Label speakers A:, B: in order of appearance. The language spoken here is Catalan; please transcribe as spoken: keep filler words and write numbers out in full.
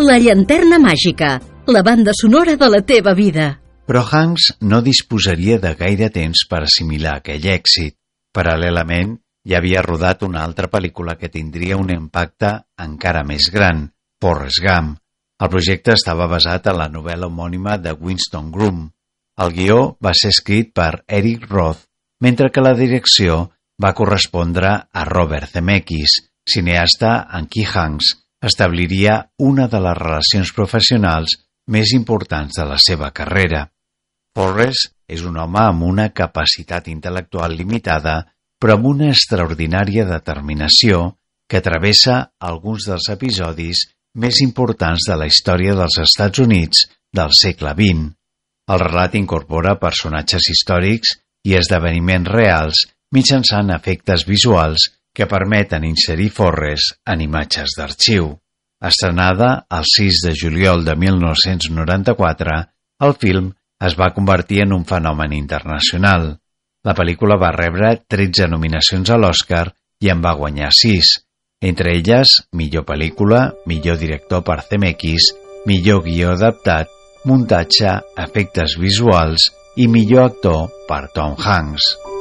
A: La llanterna màgica, la banda sonora de la teva vida.
B: Però Hanks no disposaria de gaire temps per assimilar aquell èxit. Paral·lelament, ja havia rodat una altra pel·lícula que tindria un impacte encara més gran, Forrest Gump. El projecte estava basat en la novel·la homònima de Winston Groom. El guió va ser escrit per Eric Roth, mentre que la direcció va correspondre a Robert Zemeckis, cineasta amb qui Hanks establiria una de les relacions professionals més importants de la seva carrera. Forrest és un home amb una capacitat intel·lectual limitada, però amb una extraordinària determinació que travessa alguns dels episodis més importants de la història dels Estats Units del segle vint. El relat incorpora personatges històrics i esdeveniments reals mitjançant efectes visuals que permeten inserir Forrest en imatges d'arxiu. Estrenada el sis de juliol de mil nou-cents noranta-quatre, el film es va convertir en un fenomen internacional. La pel·lícula va rebre tretze nominacions a l'Oscar i en va guanyar sis, entre elles millor pel·lícula, millor director per Zemeckis, millor guió adaptat, muntatge, efectes visuals i millor actor per Tom Hanks.